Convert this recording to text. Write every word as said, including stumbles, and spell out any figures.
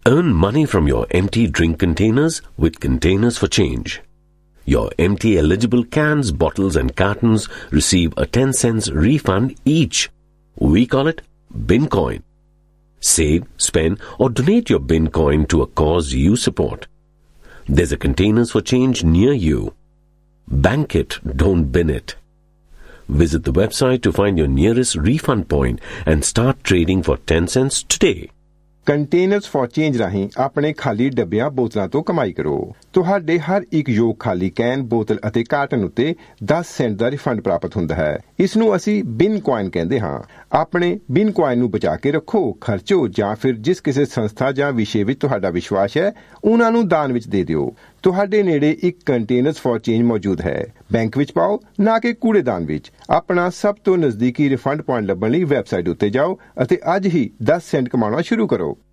Earn money from your empty drink containers with Containers for Change. Your empty eligible cans, bottles and cartons receive a ten cents refund each. We call it Bincoin. Save, spend or donate your Bincoin to a cause you support. There's a Containers for Change near you. Bank it, don't bin it. Visit the website to find your nearest refund point and start trading for ten cents today. Containers for change ਰਾਹੀਂ ਆਪਣੇ ਖਾਲੀ ਡੱਬਿਆਂ ਬੋਤਲਾਂ ਤੋਂ ਕਮਾਈ ਕਰੋ। ਤੁਹਾਡੇ ਹਰ ਇੱਕ ਯੋਗ ਖਾਲੀ ਕੈਨ, ਬੋਤਲ ਅਤੇ ਕਾਰਟਨ ਉੱਤੇ ਦਸ ਸੈਂਟ ਦਾ ਰਿਫੰਡ ਪ੍ਰਾਪਤ ਹੁੰਦਾ ਹੈ। ਇਸ ਨੂੰ ਅਸੀਂ ਬਿਨ ਕੁਆਇਨ ਕਹਿੰਦੇ ਹਾਂ। ਆਪਣੇ ਬਿਨ ਕੁਆਇਨ ਨੂੰ ਬਚਾ ਕੇ ਰੱਖੋ, ਖਰਚੋ ਜਾਂ ਫਿਰ ਜਿਸ ਕਿਸੇ ਸੰਸਥਾ ਜਾਂ ਵਿਸ਼ੇ ਵਿੱਚ ਤੁਹਾਡਾ ਵਿਸ਼ਵਾਸ ਹੈ ਉਹਨਾਂ ਨੂੰ ਦਾਨ ਵਿੱਚ ਦੇ ਦਿਓ। ਤੁਹਾਡੇ ਨੇੜੇ ਇੱਕ ਕੰਟੇਨਰਸ ਫॉर ਚੇਂਜ ਮੌਜੂਦ ਹੈ। ਬੈਂਕ ਵਿੱਚ ਪਾਓ, ਨਾ ਕਿ ਕੂੜੇਦਾਨ ਵਿੱਚ। ਆਪਣਾ ਸਭ ਤੋਂ ਨਜ਼ਦੀਕੀ ਰਿਫੰਡ ਪੁਆਇੰਟ ਲੱਭਣ ਲਈ ਵੈਬਸਾਈਟ ਉੱਤੇ ਜਾਓ ਅਤੇ ਅੱਜ ਹੀ ਦਸ ਸੈਂਟ ਕਮਾਉਣਾ ਸ਼ੁਰੂ ਕਰੋ।